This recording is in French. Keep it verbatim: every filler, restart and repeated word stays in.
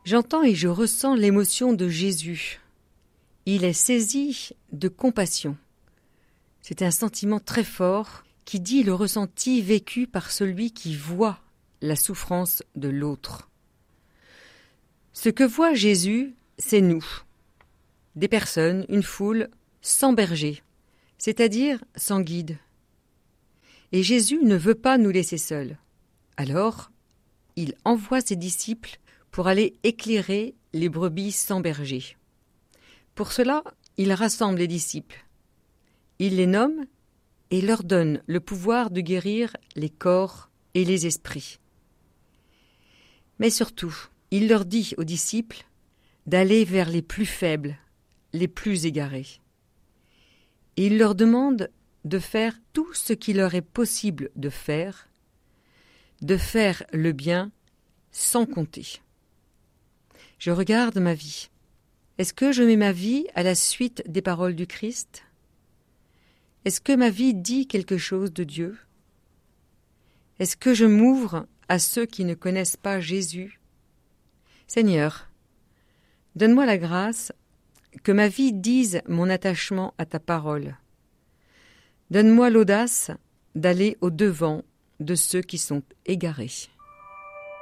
J'entends et je ressens l'émotion de Jésus. Il est saisi de compassion. C'est un sentiment très fort qui dit le ressenti vécu par celui qui voit la souffrance de l'autre. Ce que voit Jésus, c'est nous, des personnes, une foule, sans berger, c'est-à-dire sans guide. Et Jésus ne veut pas nous laisser seuls. Alors, il envoie ses disciples pour aller éclairer les brebis sans berger. Pour cela, il rassemble les disciples. Il les nomme et leur donne le pouvoir de guérir les corps et les esprits. Mais surtout, il leur dit aux disciples d'aller vers les plus faibles, les plus égarés. Et il leur demande de faire tout ce qu'il leur est possible de faire, de faire le bien sans compter. Je regarde ma vie. Est-ce que je mets ma vie à la suite des paroles du Christ ? Est-ce que ma vie dit quelque chose de Dieu ? Est-ce que je m'ouvre à ceux qui ne connaissent pas Jésus ? Seigneur, donne-moi la grâce que ma vie dise mon attachement à ta parole. Donne-moi l'audace d'aller au-devant de ceux qui sont égarés.